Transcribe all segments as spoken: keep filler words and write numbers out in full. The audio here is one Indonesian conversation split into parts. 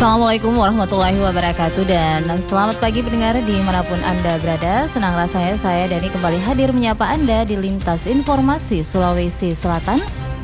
Assalamualaikum warahmatullahi wabarakatuh dan selamat pagi pendengar dimanapun Anda berada. Senang rasanya saya Dani kembali hadir menyapa Anda di Lintas Informasi Sulawesi Selatan.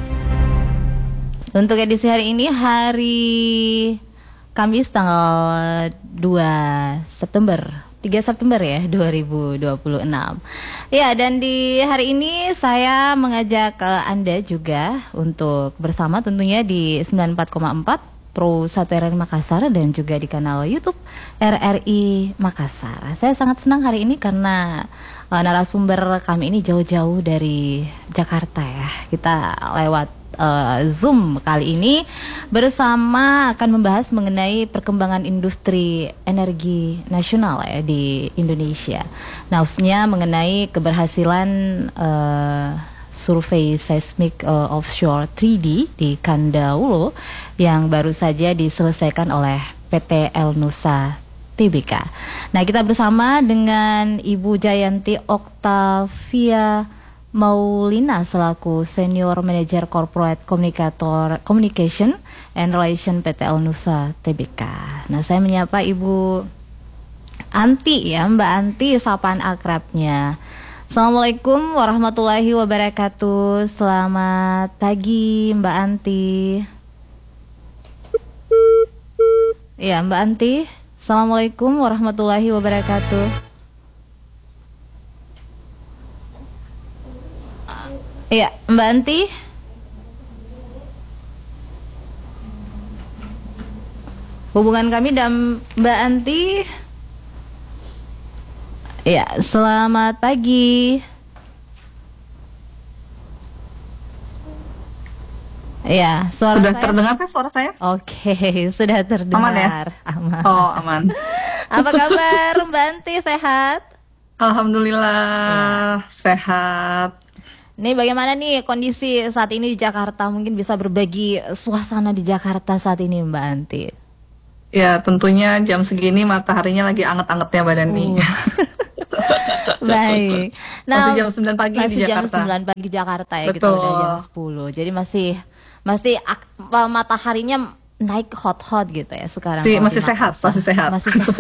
Untuk edisi hari ini hari Kamis tanggal dua September tiga September ya dua ribu dua puluh enam. Ya, dan di hari ini saya mengajak ke Anda juga untuk bersama tentunya di sembilan puluh empat koma empat Pro satu R R I Makassar dan juga di kanal YouTube R R I Makassar. Saya sangat senang hari ini karena uh, narasumber kami ini jauh-jauh dari Jakarta ya. Kita lewat uh, Zoom kali ini bersama akan membahas mengenai perkembangan industri energi nasional ya di Indonesia. Nah, khususnya mengenai keberhasilan uh, survei seismik uh, offshore tiga D di Kandaulo yang baru saja diselesaikan oleh P T Elnusa T B K. Nah, kita bersama dengan Ibu Jayanti Oktavia Maulina selaku Senior Manager Corporate Communicator Communication and Relation P T Elnusa T B K. Nah, saya menyapa Ibu Anti ya, Mbak Anti sapaan akrabnya. Assalamualaikum warahmatullahi wabarakatuh. Selamat pagi Mbak Anti. Ya, Mbak Anti. Assalamualaikum warahmatullahi wabarakatuh. Ya, Mbak Anti. Hubungan kami dan Mbak Anti. Ya, selamat pagi. Ya, suara sudah saya terdengar kan suara saya? Oke, sudah terdengar. Aman ya? Aman. Oh, aman. Apa kabar Mbak Anti, sehat? Alhamdulillah, ya. Sehat. Nih, bagaimana nih kondisi saat ini di Jakarta? Mungkin bisa berbagi suasana di Jakarta saat ini Mbak Anti. Ya, tentunya jam segini mataharinya lagi anget-angetnya badan nih. Uh. Baik. Nah, masih jam sembilan pagi masih di Jakarta. Jam sembilan pagi Jakarta ya. Betul. Kita udah jam sepuluh. Jadi masih masih mataharinya naik hot-hot gitu ya sekarang. Si, masih sehat, masih sehat. Masih sehat.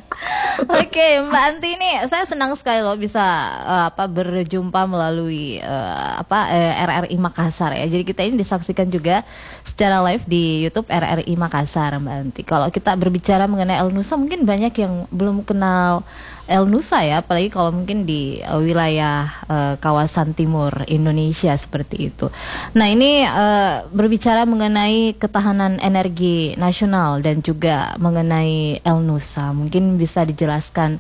Oke, Mbak Anti ini saya senang sekali loh bisa uh, apa berjumpa melalui uh, apa uh, R R I Makassar ya. Jadi kita ini disaksikan juga secara live di YouTube R R I Makassar, Mbak Anti. Kalau kita berbicara mengenai Elnusa, mungkin banyak yang belum kenal Elnusa ya, apalagi kalau mungkin di uh, wilayah uh, kawasan timur Indonesia seperti itu. Nah, ini uh, berbicara mengenai ketahanan energi nasional dan juga mengenai Elnusa. Mungkin bisa dijelaskan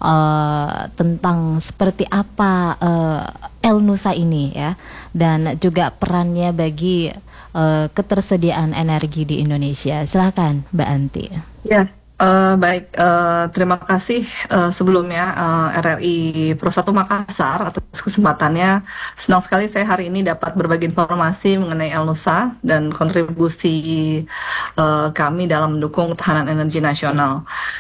uh, tentang seperti apa uh, Elnusa ini ya, dan juga perannya bagi uh, ketersediaan energi di Indonesia. Silakan, Mbak Anti. Ya. Uh, baik, uh, terima kasih uh, sebelumnya uh, R R I Pro satu Makassar atas kesempatannya. Senang sekali saya hari ini dapat berbagi informasi mengenai Elnusa dan kontribusi uh, kami dalam mendukung ketahanan energi nasional.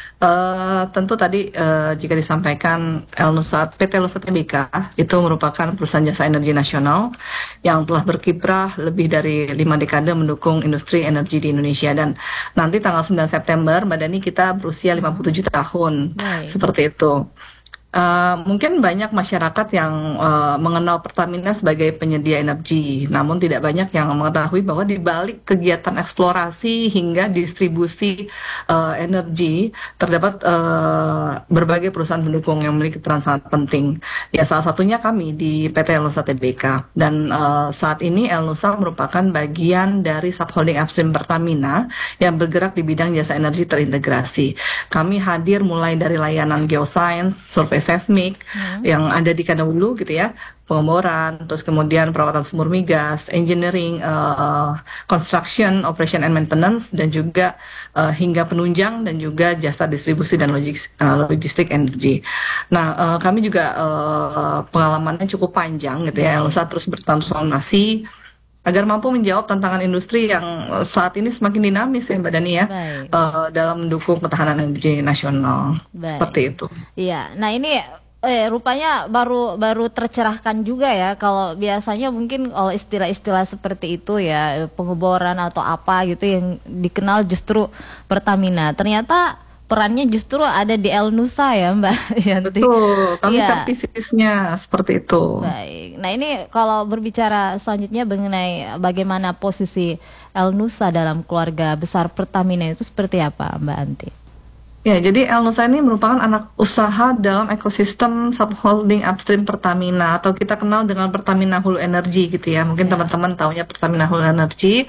Uh, tentu tadi uh, jika disampaikan Elnusa, P T Elnusa T B K itu merupakan perusahaan jasa energi nasional yang telah berkiprah lebih dari lima dekade mendukung industri energi di Indonesia, dan nanti tanggal sembilan September Mbak Dani kita berusia lima puluh tujuh tahun. Baik. Seperti itu. Uh, mungkin banyak masyarakat yang uh, mengenal Pertamina sebagai penyedia energi, namun tidak banyak yang mengetahui bahwa di balik kegiatan eksplorasi hingga distribusi uh, energi terdapat uh, berbagai perusahaan pendukung yang memiliki peran sangat penting. Ya, salah satunya kami di P T Elnusa T B K, dan uh, saat ini Elnusa merupakan bagian dari subholding upstream Pertamina yang bergerak di bidang jasa energi terintegrasi. Kami hadir mulai dari layanan geoscience, survei seismik hmm. yang ada di Kandaulo gitu ya, pengeboran, terus kemudian perawatan sumur migas, engineering, uh, construction, operation and maintenance, dan juga uh, hingga penunjang dan juga jasa distribusi dan logistik, uh, logistik energi. Nah, uh, kami juga uh, pengalamannya cukup panjang gitu ya, Elnusa terus bertransformasi agar mampu menjawab tantangan industri yang saat ini semakin dinamis ya Mbak Dani ya, uh, dalam mendukung ketahanan energi nasional. Baik. Seperti itu. Iya, nah ini Eh, rupanya baru baru tercerahkan juga ya. Kalau biasanya mungkin kalau istilah-istilah seperti itu ya, pengeboran atau apa gitu yang dikenal justru Pertamina. Ternyata perannya justru ada di El Nusa ya, Mbak Yanti. Betul, kami Iya, servisisnya seperti itu. baik. Nah ini kalau berbicara selanjutnya mengenai bagaimana posisi El Nusa dalam keluarga besar Pertamina itu seperti apa, Mbak Anti? Ya, jadi El Nusa ini merupakan anak usaha dalam ekosistem subholding upstream Pertamina atau kita kenal dengan Pertamina Hulu Energy gitu ya. Mungkin Ya, teman-teman taunya Pertamina Hulu Energy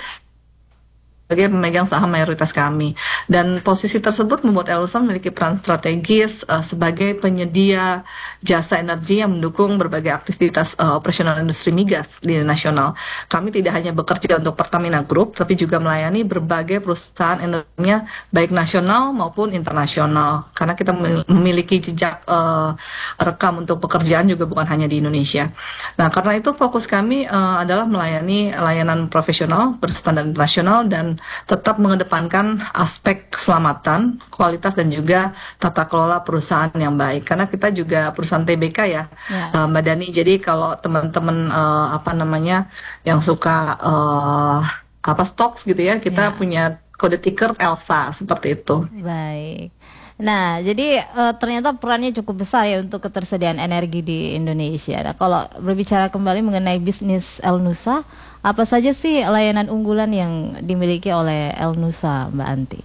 sebagai pemegang saham mayoritas kami. Dan posisi tersebut membuat Elusa memiliki peran strategis uh, sebagai penyedia jasa energi yang mendukung berbagai aktivitas uh, operasional industri migas di nasional. Kami tidak hanya bekerja untuk Pertamina Group, tapi juga melayani berbagai perusahaan energinya baik nasional maupun internasional. Karena kita memiliki jejak uh, rekam untuk pekerjaan juga bukan hanya di Indonesia. Nah, karena itu fokus kami uh, adalah melayani layanan profesional berstandar internasional dan tetap mengedepankan aspek keselamatan, kualitas dan juga tata kelola perusahaan yang baik. Karena kita juga perusahaan T B K ya, ya, uh, Mbak Dani. Jadi kalau teman-teman uh, apa namanya yang suka uh, apa stocks gitu ya, kita ya. punya kode ticker ELSA seperti itu. Baik. Nah, jadi eh, ternyata perannya cukup besar ya untuk ketersediaan energi di Indonesia. Nah, kalau berbicara kembali mengenai bisnis El Nusa, apa saja sih layanan unggulan yang dimiliki oleh El Nusa, Mbak Anti?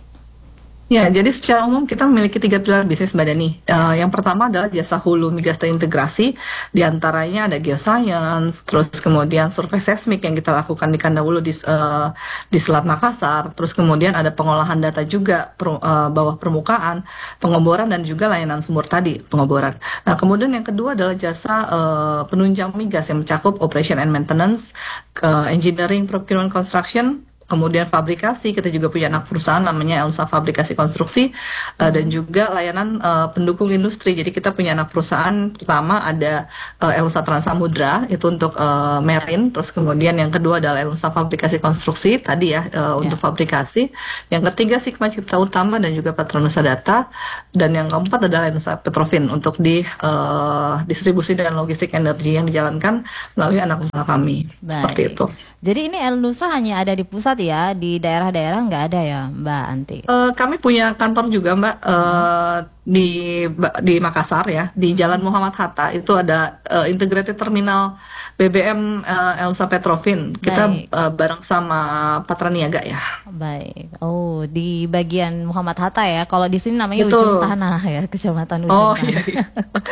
Ya, jadi secara umum kita memiliki tiga pilar bisnis Mbak Dani. Uh, yang pertama adalah jasa hulu migas terintegrasi, di antaranya ada geoscience, terus kemudian survei seismik yang kita lakukan di Kandawulu di, uh, di Selat Makassar, terus kemudian ada pengolahan data juga per, uh, bawah permukaan, pengeboran dan juga layanan sumur tadi, pengeboran. Nah, kemudian yang kedua adalah jasa uh, penunjang migas yang mencakup operation and maintenance, uh, engineering, procurement, construction, kemudian fabrikasi, kita juga punya anak perusahaan namanya Elsa Fabrikasi Konstruksi, uh, dan juga layanan uh, pendukung industri. Jadi kita punya anak perusahaan pertama ada uh, Elsa Transamudra itu untuk uh, marine, terus kemudian yang kedua adalah Elsa Fabrikasi Konstruksi tadi ya uh, Ya, untuk fabrikasi. Yang ketiga Sigma Cipta Utama dan juga Petronusa Data, dan yang keempat adalah Elsa Petrofin untuk di uh, distribusi dan logistik energi yang dijalankan melalui anak usaha kami. Seperti baik. itu. Jadi ini El Nusa hanya ada di pusat ya, di daerah-daerah nggak ada ya, Mbak Anti? Eh, kami punya kantor juga Mbak eh, di di Makassar ya, di Jalan Muhammad Hatta itu ada eh, integrated terminal B B M eh, Elsa Petrofin. Kita Baik, eh, bareng sama Patraniaga ya. baik. Oh, di bagian Muhammad Hatta ya. Kalau di sini namanya Ujung Betul. Tanah ya, Kecamatan Ujung Oh iya, Tanah. iya.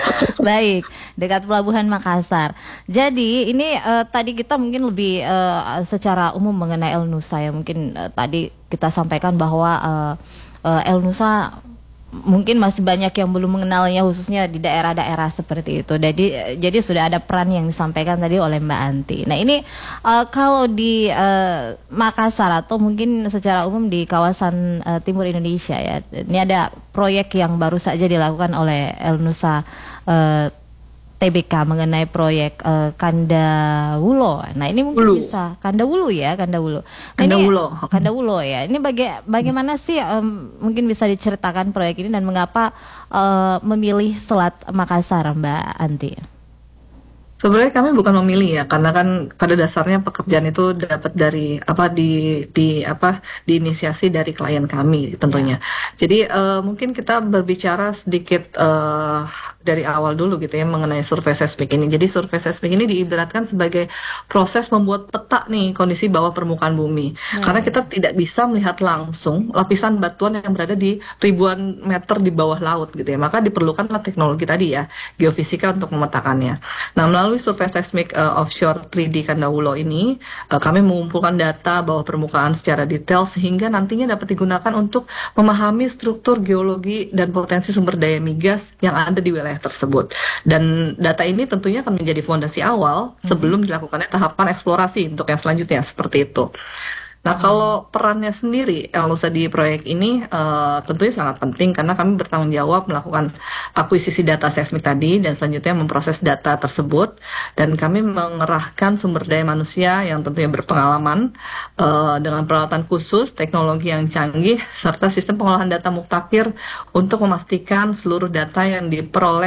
Baik, dekat Pelabuhan Makassar. Jadi ini eh, tadi kita mungkin lebih eh, secara umum mengenai El Nusa ya. Mungkin eh, tadi kita sampaikan bahwa eh, eh, El Nusa mungkin masih banyak yang belum mengenalnya khususnya di daerah-daerah seperti itu. Jadi eh, jadi sudah ada peran yang disampaikan tadi oleh Mbak Anti. Nah ini eh, kalau di eh, Makassar atau mungkin secara umum di kawasan eh, timur Indonesia ya, ini ada proyek yang baru saja dilakukan oleh El Nusa eh, T B K mengenai proyek eh, Kandawulo. Nah ini mungkin Hulu, bisa Kandawulu ya, Kandawulu. Nah ini Kandawulo. Kandawulo ya. Ini baga- bagaimana sih em, mungkin bisa diceritakan proyek ini dan mengapa eh, memilih Selat Makassar, Mbak Anti? Sebenarnya kami bukan memilih ya, karena kan pada dasarnya pekerjaan itu dapat dari apa di di apa diinisiasi dari klien kami tentunya. Ya, Jadi eh, mungkin kita berbicara sedikit eh, dari awal dulu gitu ya mengenai survei seismik ini. Jadi survei seismik ini diibaratkan sebagai proses membuat peta nih kondisi bawah permukaan bumi. Karena baik. kita tidak bisa melihat langsung lapisan batuan yang berada di ribuan meter di bawah laut gitu ya. Maka diperlukanlah teknologi tadi ya, geofisika untuk memetakannya. Nah, melalui survei seismik uh, offshore tiga D Kandawulo ini, uh, kami mengumpulkan data bawah permukaan secara detail sehingga nantinya dapat digunakan untuk memahami struktur geologi dan potensi sumber daya migas yang ada di wilayah tersebut. Dan data ini tentunya akan menjadi fondasi awal Mhm. sebelum dilakukannya tahapan eksplorasi untuk yang selanjutnya seperti itu. Nah, kalau perannya sendiri Elnusa di proyek ini eh, tentunya sangat penting karena kami bertanggung jawab melakukan akuisisi data seismik tadi dan selanjutnya memproses data tersebut, dan kami mengerahkan sumber daya manusia yang tentunya berpengalaman eh, dengan peralatan khusus, teknologi yang canggih serta sistem pengolahan data mutakhir untuk memastikan seluruh data yang diperoleh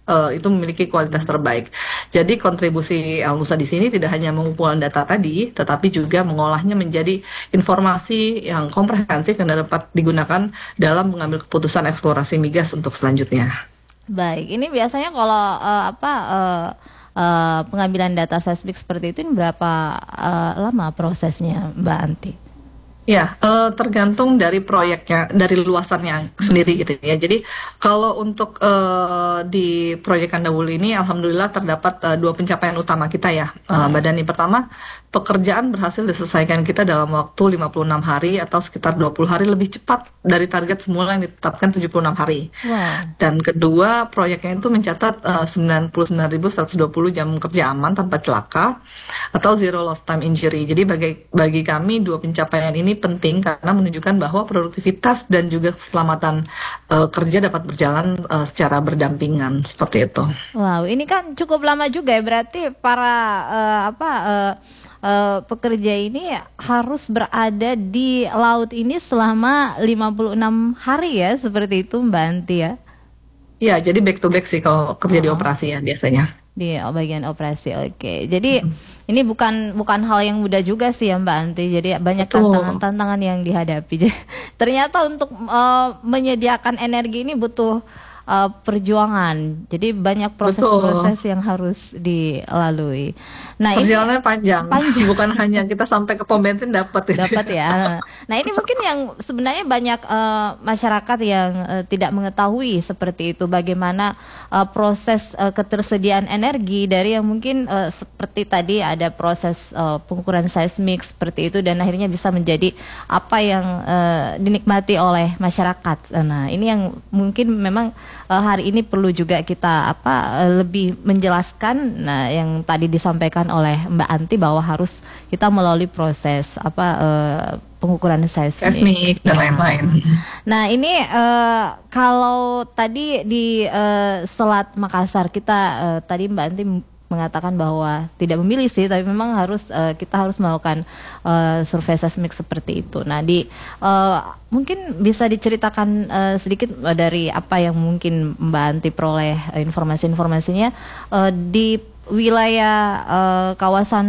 uh, itu memiliki kualitas terbaik. Jadi kontribusi Elnusa di sini tidak hanya mengumpulkan data tadi, tetapi juga mengolahnya menjadi informasi yang komprehensif yang dapat digunakan dalam mengambil keputusan eksplorasi migas untuk selanjutnya. Baik, ini biasanya kalau uh, apa uh, uh, pengambilan data seismik seperti itu ini berapa uh, lama prosesnya, Mbak Anti? Ya, eh, tergantung dari proyeknya, dari luasannya sendiri gitu ya. Jadi kalau untuk eh, di proyek Kandawulu ini, alhamdulillah terdapat eh, dua pencapaian utama kita ya, eh, Mbak Dani. Pertama, pekerjaan berhasil diselesaikan kita dalam waktu lima puluh enam hari atau sekitar dua puluh hari lebih cepat dari target semula yang ditetapkan tujuh puluh enam hari. Wow. Dan kedua, proyeknya itu mencatat eh, sembilan puluh sembilan ribu seratus dua puluh jam kerja aman tanpa celaka atau zero lost time injury. Jadi bagi bagi kami dua pencapaian ini penting karena menunjukkan bahwa produktivitas dan juga keselamatan uh, kerja dapat berjalan uh, secara berdampingan seperti itu. Wow, ini kan cukup lama juga ya, berarti para uh, apa uh, uh, pekerja ini harus berada di laut ini selama lima puluh enam hari ya, seperti itu Mbak Anti ya? Iya, jadi back to back sih kalau kerja oh. di operasi ya biasanya. Di bagian operasi, oke. Okay. Jadi hmm. ini bukan bukan hal yang mudah juga sih ya Mbak Anti. Jadi banyak tantangan-tantangan yang dihadapi. Ternyata untuk uh, menyediakan energi ini butuh uh, perjuangan. Jadi banyak proses-proses yang harus dilalui. Nah, perjalanannya ini panjang. panjang. Bukan hanya kita sampai ke pom bensin dapat. Dapat ya. Nah, ini mungkin yang sebenarnya banyak uh, masyarakat yang uh, tidak mengetahui seperti itu. Bagaimana uh, proses uh, ketersediaan energi dari yang mungkin uh, seperti tadi ada proses uh, pengukuran seismik seperti itu dan akhirnya bisa menjadi apa yang uh, dinikmati oleh masyarakat. Nah, ini yang mungkin memang uh, hari ini perlu juga kita apa uh, lebih menjelaskan. Nah, yang tadi disampaikan oleh Mbak Anti bahwa harus kita melalui proses apa uh, pengukuran seismik, seismik dan lain-lain. Nah, ini uh, kalau tadi di uh, Selat Makassar kita uh, tadi Mbak Anti mengatakan bahwa tidak memilih sih, tapi memang harus uh, kita harus melakukan uh, survei seismik seperti itu. Nah, di uh, mungkin bisa diceritakan uh, sedikit dari apa yang mungkin Mbak Anti peroleh uh, informasi-informasinya uh, di wilayah uh, kawasan